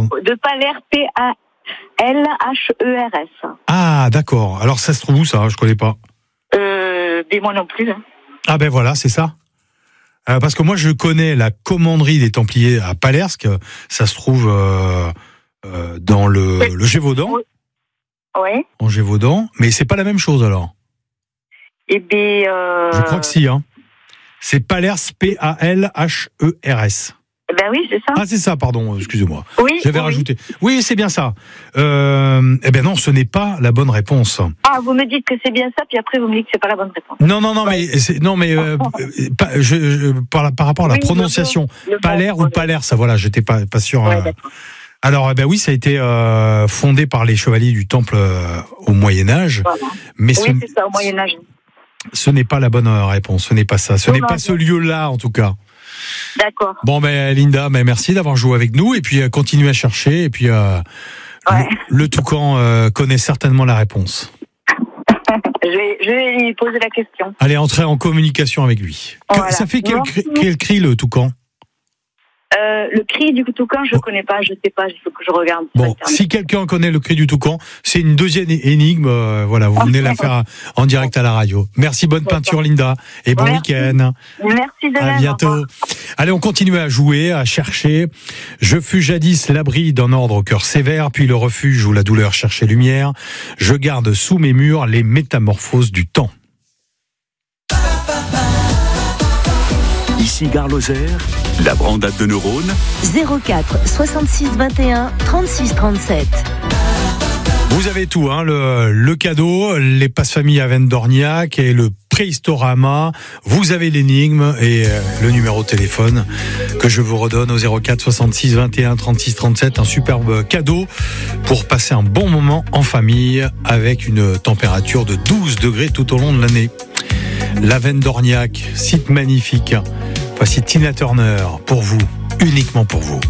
De Palers, P-A-L-H-E-R-S. Ah, d'accord. Alors, ça se trouve où, ça? Je connais pas. Mais moi non plus. Ah ben voilà, c'est ça. Parce que moi, je connais la commanderie des Templiers à Palersk. Ça se trouve dans le Gévaudan. Oui. En Gévaudan. Mais c'est pas la même chose, alors. Eh bien... Je crois que si, hein. C'est Palers, P-A-L-H-E-R-S. Ben oui, c'est ça. Ah, c'est ça, pardon, excusez-moi. Oui. J'avais rajouté. Oui, c'est bien ça. Eh ben non, ce n'est pas la bonne réponse. Ah, vous me dites que c'est bien ça, puis après vous me dites que c'est pas la bonne réponse. Non, par rapport à la prononciation, Palers ou Palers, ça, voilà, j'étais pas sûr. Ouais, d'accord. Alors, eh ben oui, ça a été fondé par les chevaliers du Temple au Moyen Âge. Voilà. Mais oui, c'est ça, au Moyen Âge. Ce n'est pas la bonne réponse. Ce n'est pas ça. Ce n'est pas ce lieu-là, en tout cas. D'accord. Bon, ben Linda, merci d'avoir joué avec nous, et puis continuez à chercher, et puis le Toucan connaît certainement la réponse. Je vais lui poser la question. Allez, entrez en communication avec lui. Voilà. Ça fait quel cri, le Toucan? Le cri du toucan, je connais pas, je sais pas, il faut que je regarde. Bon, si quelqu'un connaît le cri du toucan, c'est une deuxième énigme. Voilà, vous venez la faire en direct à la radio. Merci, bonne peinture, Linda, et bon week-end. Merci de même. À bientôt. Allez, on continue à jouer, à chercher. Je fus jadis l'abri d'un ordre au cœur sévère, puis le refuge où la douleur cherchait lumière. Je garde sous mes murs les métamorphoses du temps. Ici Gare Lozère, la brandade de neurones. 04 66 21 36 37. Vous avez tout, hein, le cadeau, les passe-famille à Vendorniac et le Préhistorama. Vous avez l'énigme et le numéro de téléphone que je vous redonne au 04 66 21 36 37. Un superbe cadeau pour passer un bon moment en famille avec une température de 12 degrés tout au long de l'année. La Vendorniac, site magnifique. Voici Tina Turner pour vous, uniquement pour vous.